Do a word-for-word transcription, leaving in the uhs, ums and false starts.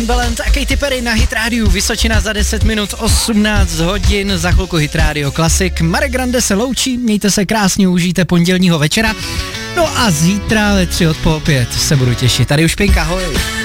Timbaland a Katy Perry na Hit Radio Vysočina za deset minut, osmnáct hodin, za chvilku Hit Radio Klasik. Marek Grande se loučí, mějte se krásně, užijte pondělního večera. No a zítra ve tři od půl pět se budu těšit. Tady už Pěnka, ahoj.